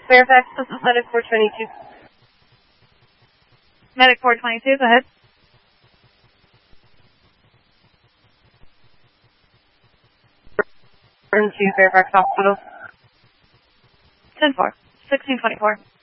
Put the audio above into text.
Fairfax, this is Medic 422. Medic 422, go ahead. Into Fairfax Hospital. 10-4, 1624.